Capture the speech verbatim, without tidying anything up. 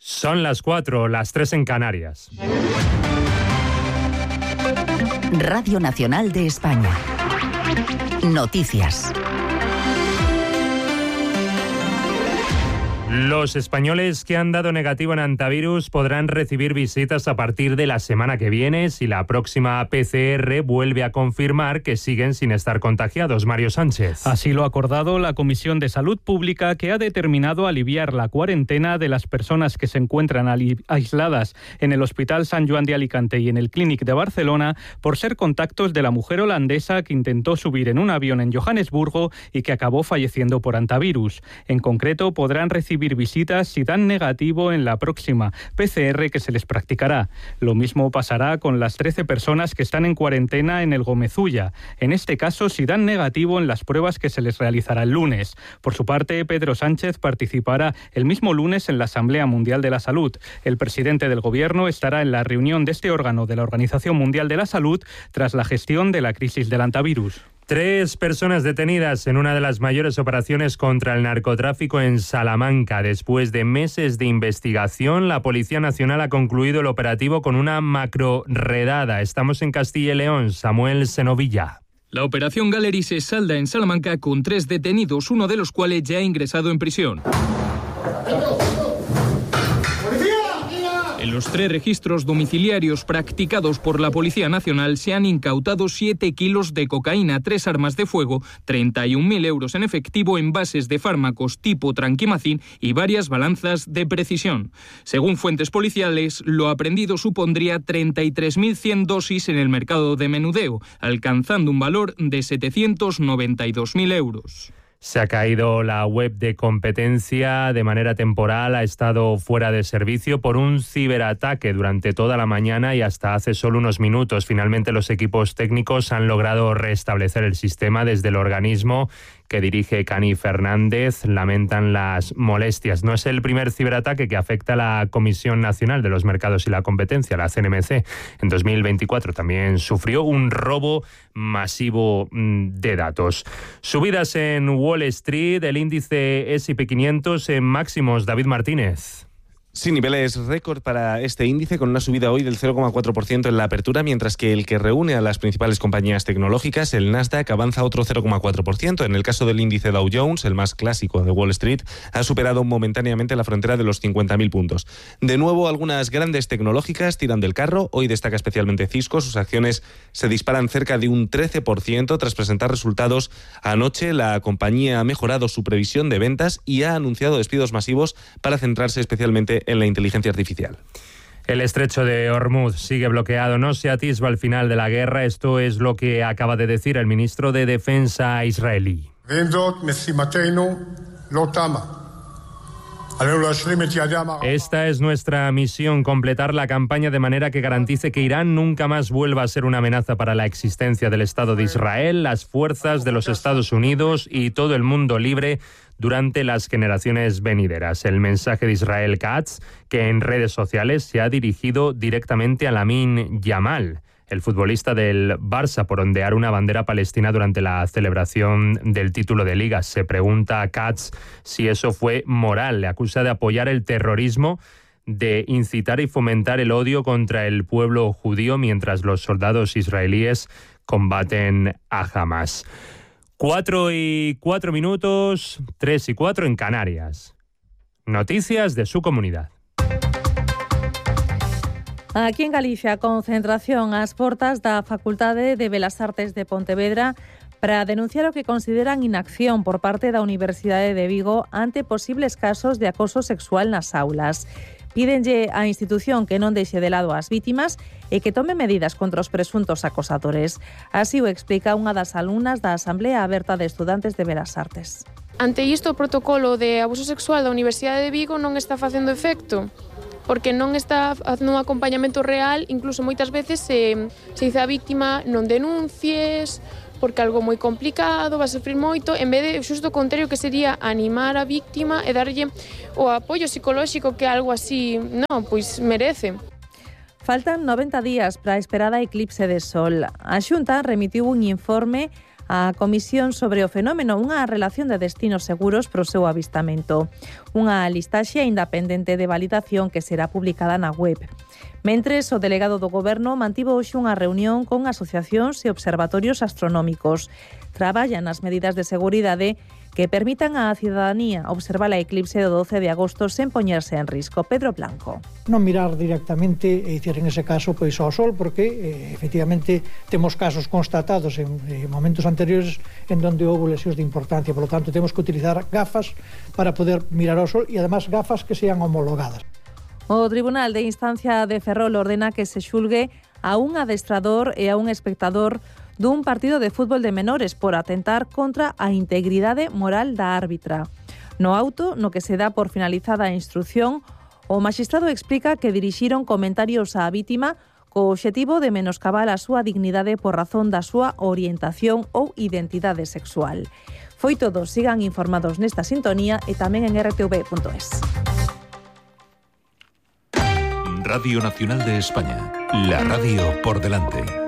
Son las cuatro, las tres en Canarias. Radio Nacional de España. Noticias. Los españoles que han dado negativo en antivirus podrán recibir visitas a partir de la semana que viene si la próxima P C R vuelve a confirmar que siguen sin estar contagiados. Mario Sánchez. Así lo ha acordado la Comisión de Salud Pública, que ha determinado aliviar la cuarentena de las personas que se encuentran aisladas en el Hospital Sant Joan de Alicante y en el Clínic de Barcelona por ser contactos de la mujer holandesa que intentó subir en un avión en Johannesburgo y que acabó falleciendo por antivirus. En concreto, podrán recibir visitas si dan negativo en la próxima P C R que se les practicará. Lo mismo pasará con las trece personas que están en cuarentena en el Gómez-Ulla. En este caso, si dan negativo en las pruebas que se les realizará el lunes. Por su parte, Pedro Sánchez participará el mismo lunes en la Asamblea Mundial de la Salud. El presidente del Gobierno estará en la reunión de este órgano de la Organización Mundial de la Salud tras la gestión de la crisis del antivirus. Tres personas detenidas en una de las mayores operaciones contra el narcotráfico en Salamanca. Después de meses de investigación, la Policía Nacional ha concluido el operativo con una macro-redada. Estamos en Castilla y León. Samuel Senovilla. La operación Gallery se salda en Salamanca con tres detenidos, uno de los cuales ya ha ingresado en prisión. En los tres registros domiciliarios practicados por la Policía Nacional se han incautado siete kilos de cocaína, tres armas de fuego, treinta y un mil euros en efectivo, envases de fármacos tipo tranquimacín y varias balanzas de precisión. Según fuentes policiales, lo aprendido supondría treinta y tres mil cien dosis en el mercado de menudeo, alcanzando un valor de setecientos noventa y dos mil euros. Se ha caído la web de competencia de manera temporal, ha estado fuera de servicio por un ciberataque durante toda la mañana y hasta hace solo unos minutos. Finalmente los equipos técnicos han logrado restablecer el sistema. Desde el organismo que dirige Cani Fernández lamentan las molestias. No es el primer ciberataque que afecta a la Comisión Nacional de los Mercados y la Competencia, la C N M C. En dos mil veinticuatro también sufrió un robo masivo de datos. Subidas en Wall Street, el índice ese y pe quinientos en máximos. David Martínez. Sí, niveles récord para este índice, con una subida hoy del cero coma cuatro por ciento en la apertura, mientras que el que reúne a las principales compañías tecnológicas, el Nasdaq, avanza otro cero coma cuatro por ciento. En el caso del índice Dow Jones, el más clásico de Wall Street, ha superado momentáneamente la frontera de los cincuenta mil puntos. De nuevo, algunas grandes tecnológicas tiran del carro. Hoy destaca especialmente Cisco. Sus acciones se disparan cerca de un trece por ciento tras presentar resultados anoche. La compañía ha mejorado su previsión de ventas y ha anunciado despidos masivos para centrarse especialmente en la inteligencia artificial. El estrecho de Hormuz sigue bloqueado, no se atisba el final de la guerra. Esto es lo que acaba de decir el ministro de Defensa israelí. Esta es nuestra misión, completar la campaña de manera que garantice que Irán nunca más vuelva a ser una amenaza para la existencia del Estado de Israel, las fuerzas de los Estados Unidos y todo el mundo libre durante las generaciones venideras. El mensaje de Israel Katz, que en redes sociales se ha dirigido directamente a Lamine Yamal, el futbolista del Barça, por ondear una bandera palestina durante la celebración del título de Liga. Se pregunta a Katz si eso fue moral. Le acusa de apoyar el terrorismo, de incitar y fomentar el odio contra el pueblo judío mientras los soldados israelíes combaten a Hamas. Cuatro y cuatro minutos, tres y cuatro en Canarias. Noticias de su comunidad. Aquí en Galicia, concentración ás portas da Facultade de Belas Artes de Pontevedra para denunciar o que consideran inacción por parte da Universidade de Vigo ante posibles casos de acoso sexual nas aulas. Pídenlle á institución que non deixe de lado as vítimas e que tome medidas contra os presuntos acosadores. Así o explica unha das alumnas da Asamblea Aberta de Estudantes de Belas Artes. Ante isto, o protocolo de abuso sexual da Universidade de Vigo non está facendo efecto, porque non está facendo un acompañamento real. Incluso moitas veces se, se dice á víctima non denuncies, porque algo moi complicado, va a sufrir moito, en vez de xusto o contrario, que sería animar a víctima e darlle o apoio psicolóxico que algo así, non, pois merece. Faltan noventa días para a esperada eclipse de sol. A Xunta remitiu un informe a Comisión sobre o fenómeno, unha relación de destinos seguros para o seu avistamento. Unha listaxe independente de validación que será publicada na web. Mentres, o delegado do Goberno mantivo hoxe unha reunión con asociacións e observatorios astronómicos. Traballan nas medidas de seguridade que permitan á cidadanía observar a eclipse do doce de agosto sen poñerse en risco. Pedro Blanco. Non mirar directamente, e dicir, en ese caso, pois ao sol, porque eh, efectivamente temos casos constatados en, en momentos anteriores en donde houve lesións de importancia, por lo tanto temos que utilizar gafas para poder mirar ao sol e además gafas que sean homologadas. O Tribunal de Instancia de Ferrol ordena que se xulgue a un adestrador e a un espectador dun partido de fútbol de menores por atentar contra a integridade moral da árbitra. No auto, no que se dá por finalizada a instrucción, o maxistrado explica que dirixiron comentarios á vítima co obxectivo de menoscabar a súa dignidade por razón da súa orientación ou identidade sexual. Foi todo, sigan informados nesta sintonía e tamén en r t v punto es. Radio Nacional de España, la radio por delante.